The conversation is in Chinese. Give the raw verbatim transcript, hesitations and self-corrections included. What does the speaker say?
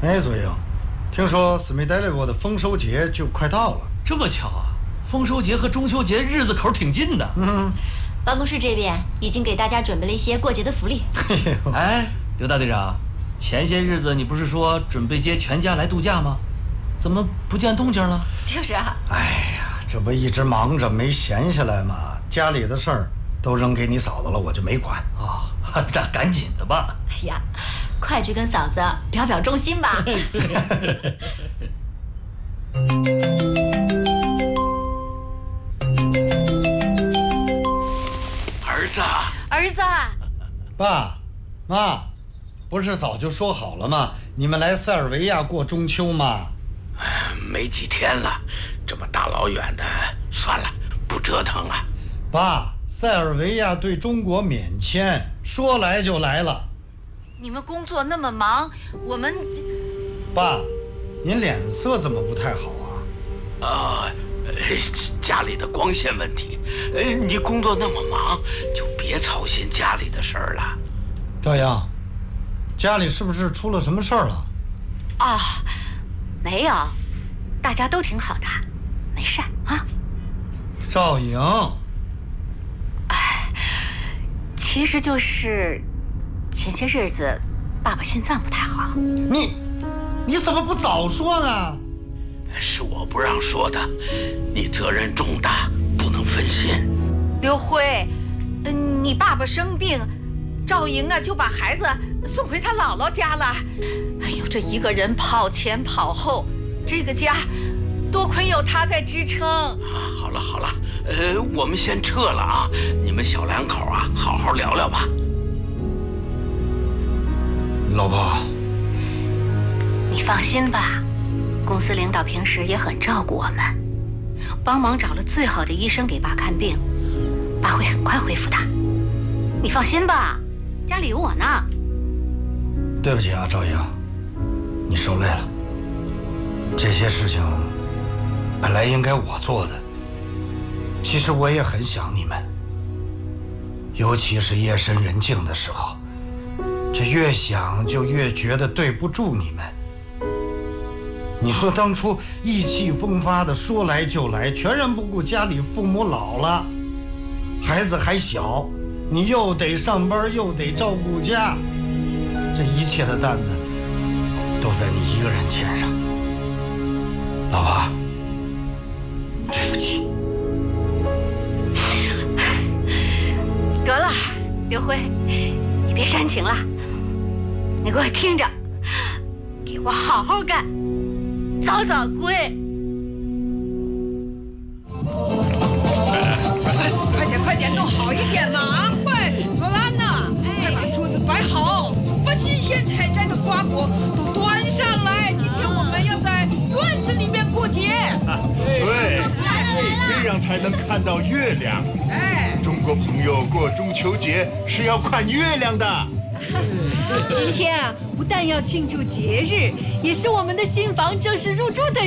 哎，左英，听说斯密代利沃的丰收节就快到了。 这么巧啊！丰收节和中秋节日子口挺近的。 嗯， 办公室这边已经给大家准备了一些过节的福利。 哎，刘大队长，前些日子你不是说准备接全家来度假吗？怎么不见动静了？ 就是啊。 哎呀，这不一直忙着没闲下来吗？家里的事儿都扔给你嫂子了，我就没管。 啊、哦，那赶紧的吧。 哎呀，快去跟嫂子表表忠心吧。 儿子， 儿子， 爸妈，不是早就说好了吗？你们来塞尔维亚过中秋吗？ 没几天了，这么大老远的，算了，不折腾了。 爸，塞尔维亚对中国免签，说来就来了。 你们工作那么忙，我们…… 爸，您脸色怎么不太好啊？ 啊、呃，家里的光线问题。呃，你工作那么忙，就别操心家里的事儿了。 赵英，家里是不是出了什么事儿了？ 啊，没有，大家都挺好的，没事啊。 赵英， 哎，其实就是前些日子，爸爸心脏不太好。 你，你怎么不早说呢？ 是我不让说的，你责任重大，不能分心。 刘辉，嗯，你爸爸生病，赵莹啊就把孩子送回他姥姥家了。哎呦，这一个人跑前跑后，这个家多亏有他在支撑。 啊，好了好了，呃，我们先撤了啊，你们小两口啊，好好聊聊吧。 老婆， 你放心吧，公司领导平时也很照顾我们，帮忙找了最好的医生给爸看病，爸会很快恢复的。你放心吧，家里有我呢。 对不起啊，赵英，你受累了。这些事情本来应该我做的，其实我也很想你们，尤其是夜深人静的时候，这越想就越觉得对不住你们。你说当初意气风发的说来就来，全然不顾家里父母老了，孩子还小，你又得上班又得照顾家，这一切的担子都在你一个人肩上。老婆，对不起。 得了，刘辉，你别煽情了，你给我听着，给我好好干，早早归。 快点快点，弄好一点嘛！快，左兰呐，快把桌子摆好，把新鲜采摘的瓜果都端上来。今天我们要在院子里面过节。 对，这样才能看到月亮。 哎， 中国朋友过中秋节是要看月亮的。 今天啊，不但要庆祝节日，也是我们的新房正式入住的